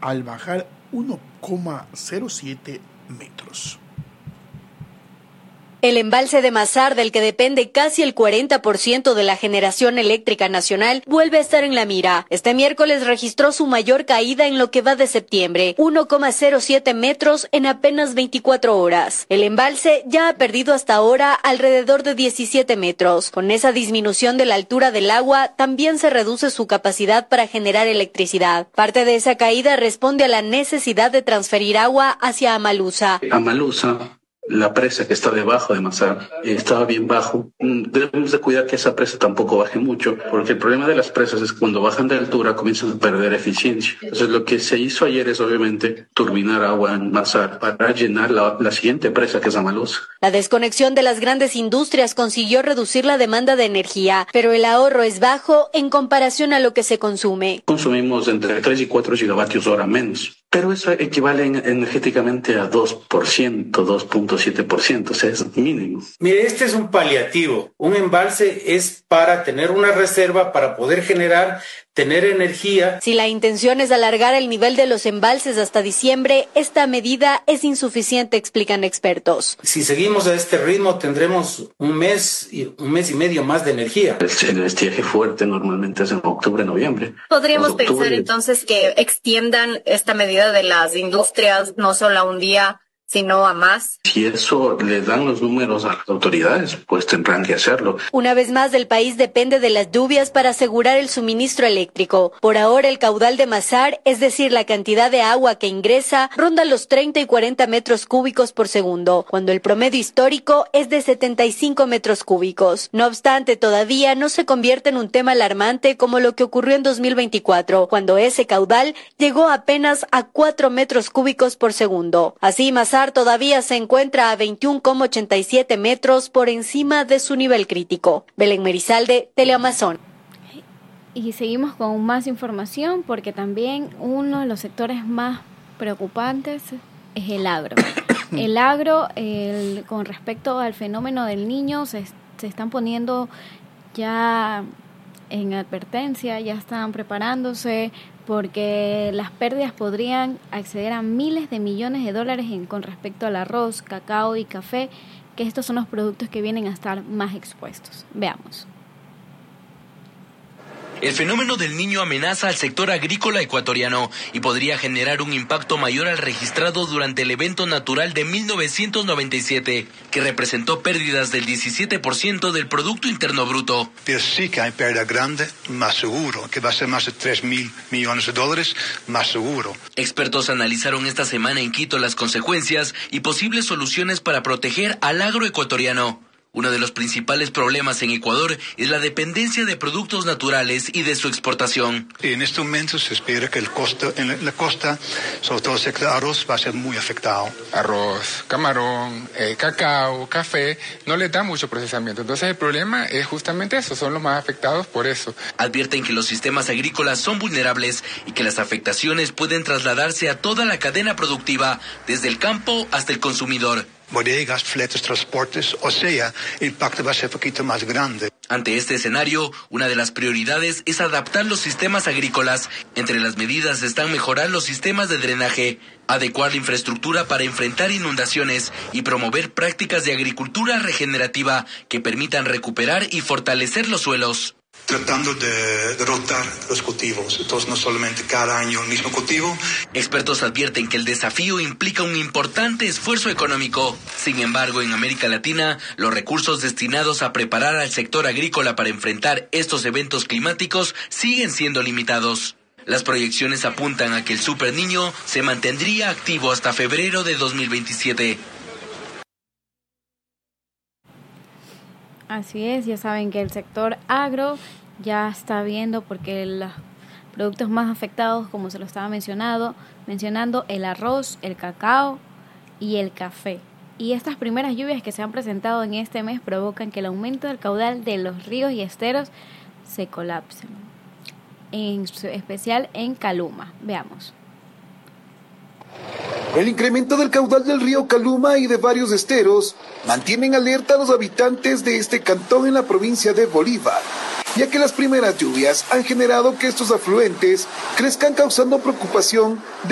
al bajar 1,07 metros. El embalse de Mazar, del que depende casi el 40% de la generación eléctrica nacional, vuelve a estar en la mira. Este miércoles registró su mayor caída en lo que va de septiembre, 1,07 metros en apenas 24 horas. El embalse ya ha perdido hasta ahora alrededor de 17 metros. Con esa disminución de la altura del agua, también se reduce su capacidad para generar electricidad. Parte de esa caída responde a la necesidad de transferir agua hacia Amalusa. La presa que está debajo de Mazar estaba bien bajo. Debemos de cuidar que esa presa tampoco baje mucho, porque el problema de las presas es que cuando bajan de altura comienzan a perder eficiencia. Entonces lo que se hizo ayer es obviamente turbinar agua en Mazar para llenar la siguiente presa, que es Amalusa. La desconexión de las grandes industrias consiguió reducir la demanda de energía, pero el ahorro es bajo en comparación a lo que se consume. Consumimos entre 3 y 4 gigavatios hora menos. Pero eso equivale energéticamente a 2%, 2.7%, o sea, es mínimo. Mire, este es un paliativo. Un embalse es para tener una reserva, para poder tener energía. Si la intención es alargar el nivel de los embalses hasta diciembre, esta medida es insuficiente, explican expertos. Si seguimos a este ritmo, tendremos un mes y medio más de energía. El estiaje fuerte normalmente es en octubre, noviembre. ¿Podríamos pensar entonces que extiendan esta medida de las industrias no solo a un día, sino a más? Si eso le dan los números a las autoridades, pues tendrán que hacerlo. Una vez más, el país depende de las lluvias para asegurar el suministro eléctrico. Por ahora, el caudal de Mazar, es decir, la cantidad de agua que ingresa, ronda los 30 y 40 metros cúbicos por segundo, cuando el promedio histórico es de 75 metros cúbicos. No obstante, todavía no se convierte en un tema alarmante como lo que ocurrió en 2024, cuando ese caudal llegó apenas a 4 metros cúbicos por segundo. Así, Mazar todavía se encuentra a 21,87 metros por encima de su nivel crítico. Belén Merizalde, Teleamazon. Y seguimos con más información porque también uno de los sectores más preocupantes es el agro. El agro, con respecto al fenómeno del Niño, se están poniendo ya en advertencia, ya están preparándose porque las pérdidas podrían acceder a miles de millones de dólares con respecto al arroz, cacao y café, que estos son los productos que vienen a estar más expuestos. Veamos. El fenómeno del Niño amenaza al sector agrícola ecuatoriano y podría generar un impacto mayor al registrado durante el evento natural de 1997, que representó pérdidas del 17% del Producto Interno Bruto. Pero sí que hay pérdida grande, más seguro, que va a ser más de 3.000 millones de dólares, más seguro. Expertos analizaron esta semana en Quito las consecuencias y posibles soluciones para proteger al agro ecuatoriano. Uno de los principales problemas en Ecuador es la dependencia de productos naturales y de su exportación. En este momento se espera que en la costa, sobre todo el sector de arroz, va a ser muy afectado. Arroz, camarón, cacao, café, no les da mucho procesamiento. Entonces el problema es justamente eso, son los más afectados por eso. Advierten que los sistemas agrícolas son vulnerables y que las afectaciones pueden trasladarse a toda la cadena productiva, desde el campo hasta el consumidor. Bodegas, fletes, transportes, o sea, el impacto va a ser un poquito más grande. Ante este escenario, una de las prioridades es adaptar los sistemas agrícolas. Entre las medidas están mejorar los sistemas de drenaje, adecuar la infraestructura para enfrentar inundaciones y promover prácticas de agricultura regenerativa que permitan recuperar y fortalecer los suelos. Tratando de rotar los cultivos, entonces no solamente cada año el mismo cultivo. Expertos advierten que el desafío implica un importante esfuerzo económico. Sin embargo, en América Latina, los recursos destinados a preparar al sector agrícola para enfrentar estos eventos climáticos siguen siendo limitados. Las proyecciones apuntan a que el Super Niño se mantendría activo hasta febrero de 2027. Así es, ya saben que el sector agro ya está viendo porque los productos más afectados, como se lo estaba mencionando, el arroz, el cacao y el café. Y estas primeras lluvias que se han presentado en este mes provocan que el aumento del caudal de los ríos y esteros se colapsen, en especial en Caluma. Veamos. El incremento del caudal del río Caluma y de varios esteros mantienen alerta a los habitantes de este cantón en la provincia de Bolívar, ya que las primeras lluvias han generado que estos afluentes crezcan causando preocupación